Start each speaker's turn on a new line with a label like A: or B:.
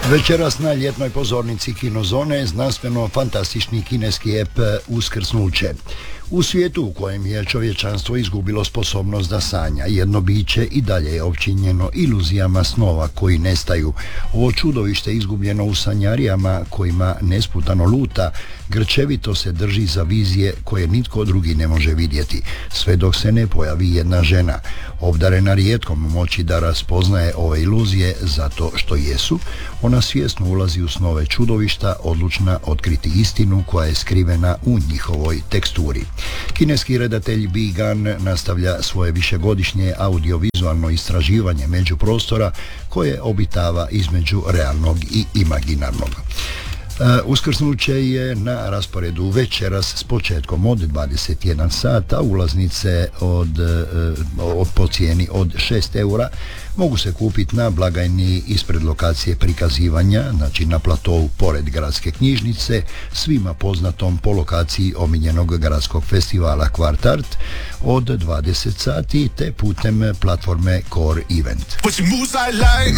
A: Večeras na ljetnoj pozornici Kinozone znanstveno-fantastični kineski ep Uskrsnuće. U svijetu u kojem je čovječanstvo izgubilo sposobnost da sanja, jedno biće i dalje je opčinjeno iluzijama snova koji nestaju. Ovo čudovište izgubljeno u sanjarijama kojima nesputano luta, grčevito se drži za vizije koje nitko drugi ne može vidjeti, sve dok se ne pojavi jedna žena, obdarena rijetkom moći da raspoznaje ove iluzije zato što jesu. Ona svjesno ulazi u snove čudovišta, odlučna otkriti istinu koja je skrivena u njihovoj teksturi. Kineski redatelj Bi Gan nastavlja svoje višegodišnje audiovizualno istraživanje međuprostora koje obitava između realnog i imaginarnog. Uskrsnuće je na rasporedu večeras s početkom od 21 sata. Ulaznice po cijeni od 6 eura mogu se kupiti na blagajni ispred lokacije prikazivanja, znači na platovu pored gradske knjižnice, svima poznatom po lokaciji omiljenog gradskog festivala Kvart Art od 20 sati, te putem platforme Core Event.